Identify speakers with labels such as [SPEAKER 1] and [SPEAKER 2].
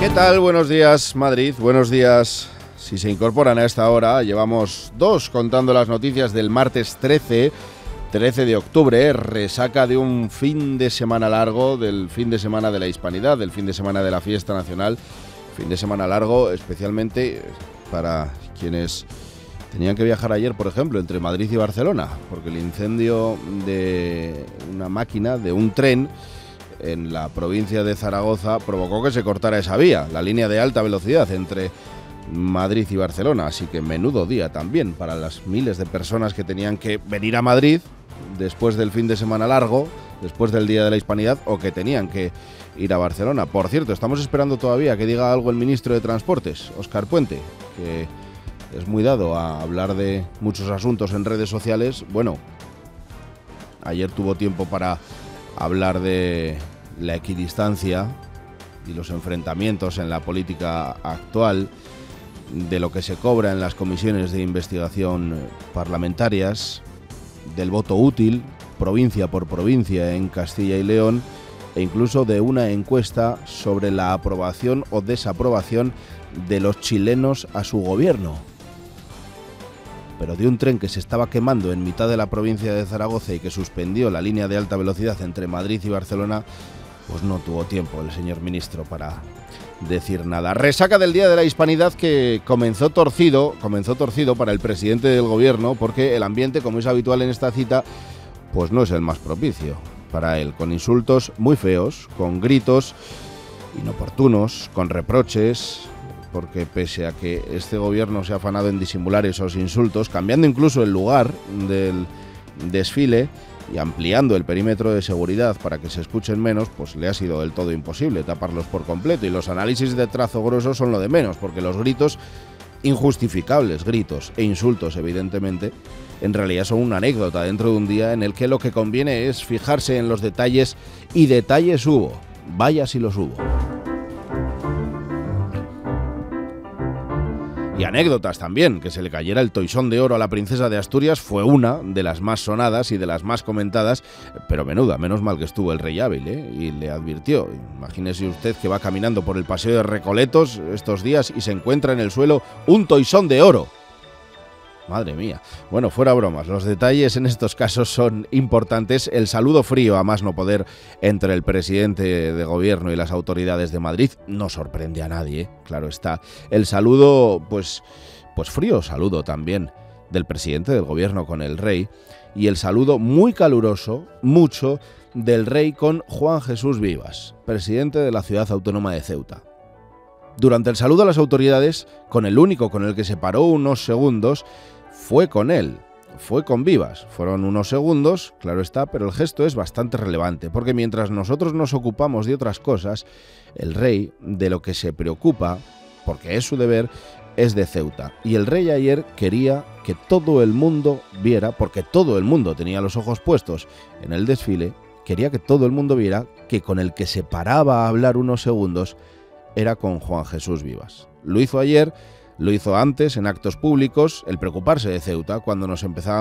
[SPEAKER 1] ¿Qué tal? Buenos días, Madrid. Buenos días. Si se incorporan a esta hora, llevamos 2 contando las noticias del martes 13 de octubre, resaca de un fin de semana largo, del fin de semana de la Hispanidad, del fin de semana de la fiesta nacional, fin de semana largo especialmente para quienes tenían que viajar ayer, por ejemplo, entre Madrid y Barcelona, porque el incendio de una máquina, de un tren en la provincia de Zaragoza provocó que se cortara esa vía, la línea de alta velocidad entre Madrid y Barcelona, así que menudo día también para las miles de personas que tenían que venir a Madrid después del fin de semana largo, después del Día de la Hispanidad, o que tenían que ir a Barcelona. Por cierto, estamos esperando todavía que diga algo el ministro de Transportes, Óscar Puente, que es muy dado a hablar de muchos asuntos en redes sociales. Bueno, ayer tuvo tiempo para hablar de la equidistancia y los enfrentamientos en la política actual, de lo que se cobra en las comisiones de investigación parlamentarias, del voto útil, provincia por provincia en Castilla y León, e incluso de una encuesta sobre la aprobación o desaprobación de los chilenos a su gobierno. Pero de un tren que se estaba quemando en mitad de la provincia de Zaragoza y que suspendió la línea de alta velocidad entre Madrid y Barcelona, pues no tuvo tiempo el señor ministro para decir nada. Resaca del Día de la Hispanidad que comenzó torcido para el presidente del gobierno, porque el ambiente, como es habitual en esta cita, pues no es el más propicio para él, con insultos muy feos, con gritos inoportunos, con reproches, porque pese a que este gobierno se ha afanado en disimular esos insultos, cambiando incluso el lugar del desfile y ampliando el perímetro de seguridad para que se escuchen menos, pues le ha sido del todo imposible taparlos por completo, y los análisis de trazo grueso son lo de menos, porque los gritos, injustificables gritos e insultos evidentemente, en realidad son una anécdota dentro de un día en el que lo que conviene es fijarse en los detalles, y detalles hubo, vaya si los hubo. Y anécdotas también, que se le cayera el toisón de oro a la princesa de Asturias fue una de las más sonadas y de las más comentadas, pero menuda, menos mal que estuvo el rey hábil, y le advirtió. Imagínese usted que va caminando por el paseo de Recoletos estos días y se encuentra en el suelo un toisón de oro. Madre mía. Bueno, fuera bromas, los detalles en estos casos son importantes. El saludo frío a más no poder entre el presidente de gobierno y las autoridades de Madrid no sorprende a nadie, claro está. El saludo, pues frío saludo también del presidente del gobierno con el rey, y el saludo muy caluroso, mucho, del rey con Juan Jesús Vivas, presidente de la ciudad autónoma de Ceuta. Durante el saludo a las autoridades, con el único con el que se paró unos segundos, fue con él, fue con Vivas. Fueron unos segundos, claro está, pero el gesto es bastante relevante, porque mientras nosotros nos ocupamos de otras cosas, el rey de lo que se preocupa, porque es su deber, es de Ceuta. Y el rey ayer quería que todo el mundo viera, porque todo el mundo tenía los ojos puestos en el desfile, quería que todo el mundo viera que con el que se paraba a hablar unos segundos era con Juan Jesús Vivas. Lo hizo ayer, lo hizo antes en actos públicos, el preocuparse de Ceuta cuando nos empezaba